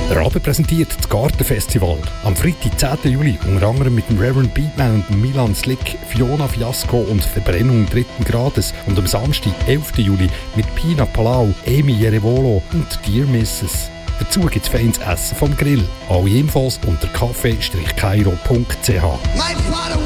Der Abend präsentiert das Gartenfestival. Am Freitag, 10. Juli, unter anderem mit dem Reverend Beatman und dem Milan Slick, Fiona Fiasco und Verbrennung 3. Grades. Und am Samstag, 11. Juli, mit Pina Palau, Amy Jerevolo und Dear Mrs. Dazu gibt es feines Essen vom Grill. Alle Infos unter kaffee-kairo.ch.